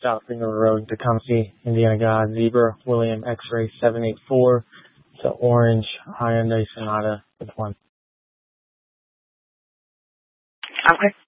South Ringer Road in Tecumseh, Indiana. God, Zebra, William, X-ray 784. It's an orange Hyundai Sonata with one. Okay.